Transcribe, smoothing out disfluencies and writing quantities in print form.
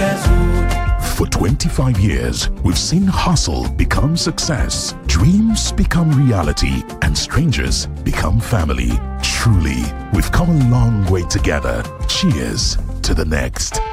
For 25 years, we've seen hustle become success, dreams become reality, and strangers become family. Truly, we've come a long way together. Cheers to the next.